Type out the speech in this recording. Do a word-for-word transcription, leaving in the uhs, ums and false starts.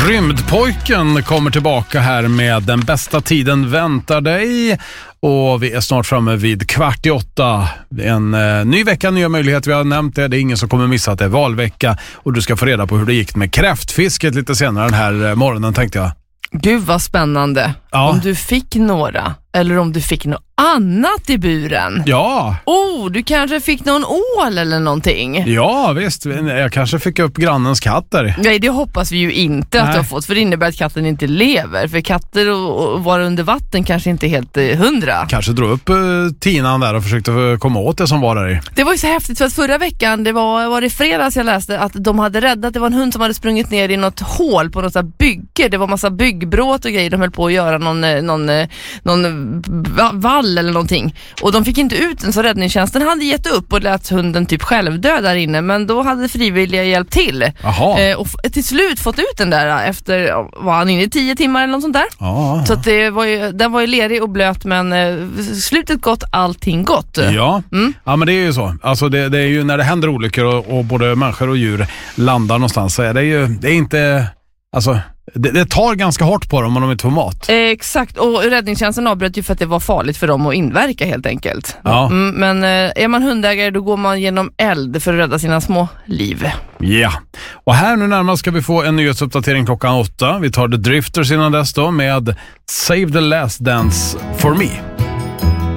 Rymdpojken kommer tillbaka här med Den bästa tiden väntar dig. Och vi är snart framme vid kvart i åtta. En eh, ny vecka, nya möjligheter. Vi har nämnt det. Det är ingen som kommer missa att det är valvecka. Och du ska få reda på hur det gick med kräftfisket lite senare den här morgonen, tänkte jag. Gud vad spännande. Ja. Om du fick några, eller om du fick något annat i buren. Ja. Oh, du kanske fick någon ål eller någonting. Ja, visst. Jag kanske fick upp grannens katter. Nej, det hoppas vi ju inte. Nej. Att du har fått. För det innebär att katten inte lever. För katter och, och vara under vatten kanske inte är helt eh, hundra. Kanske drog upp eh, tinan där och försökte komma åt det som var där i. Det var ju så häftigt för att förra veckan, det var, var det fredags jag läste att de hade räddat, det var en hund som hade sprungit ner i något hål på något så här bygge. Det var massa byggbråt och grejer. De höll på att göra någon, någon, någon vall eller någonting. Och de fick inte ut den, så räddningstjänsten hade gett upp och lät hunden typ självdö där inne. Men då hade frivilliga hjälpt till. Eh, och f- till slut fått ut den där efter, var han inne i tio timmar eller något sånt där. Aha. Så att det var ju, den var ju lerig och blöt, men eh, slutet gott, allting gott. Ja, mm. ja men det är ju så. Alltså det, det är ju när det händer olyckor och, och både människor och djur landar någonstans, så är det ju, det är inte, alltså Det, det tar ganska hårt på dem om de inte får mat. Eh, exakt, och räddningstjänsten avbröt ju för att det var farligt för dem att inverka helt enkelt. Ja. Mm, men eh, är man hundägare, då går man genom eld för att rädda sina små liv. Ja, yeah. Och här nu närmast ska vi få en nyhetsuppdatering klockan åtta. Vi tar The Drifters innan dess då med Save the Last Dance for Me.